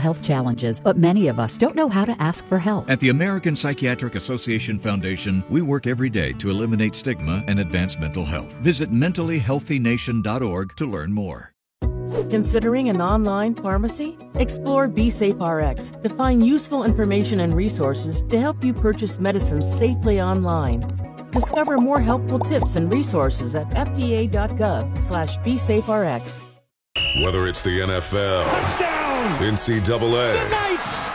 health challenges, but many of us don't know how to ask for help. At the American Psychiatric Association Foundation, we work every day to eliminate stigma and advance mental health. Visit mentallyhealthynation.org to learn more. Considering an online pharmacy? Explore BeSafeRx to find useful information and resources to help you purchase medicines safely online. Discover more helpful tips and resources at fda.gov/BeSafeRx. Whether it's the NFL, touchdown, NCAA, the Knights,